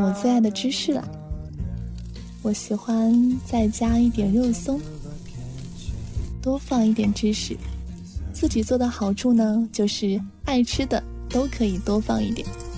我最爱的芝士了。我喜欢再加一点肉松，多放一点芝士。自己做的好处呢，就是爱吃的都可以多放一点。